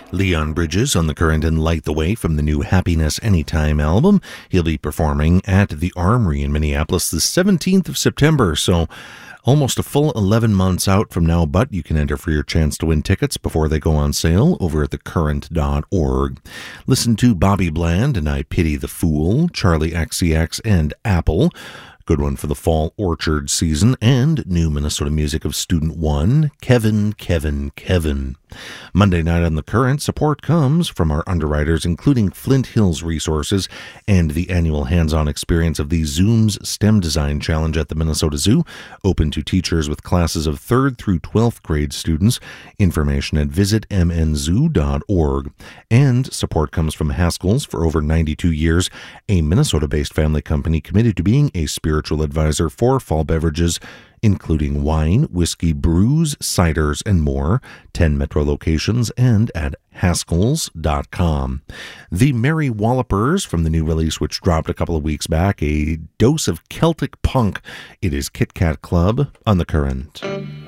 Leon Bridges on the Current and Light the Way from the new Happiness Anytime album. He'll be performing at the Armory in Minneapolis the 17th of September, so almost a full 11 months out from now, but you can enter for your chance to win tickets before they go on sale over at thecurrent.org. Listen to Bobby Bland and I Pity the Fool, Charlie XCX, and Apple. Good one for the fall orchard season, and new Minnesota music of Student One, Kevin, Kevin, Kevin. Monday night on The Current, support comes from our underwriters, including Flint Hills Resources and the annual hands-on experience of the Zooms STEM Design Challenge at the Minnesota Zoo, open to teachers with classes of 3rd through 12th grade students. Information at visitmnzoo.org. And support comes from Haskell's for over 92 years, a Minnesota-based family company committed to being a spiritual advisor for fall beverages, including wine, whiskey, brews, ciders, and more. 10 metro locations and at Haskells.com. The Merry Wallopers from the new release, which dropped a couple of weeks back, a dose of Celtic punk. It is Kit Kat Club on The Current.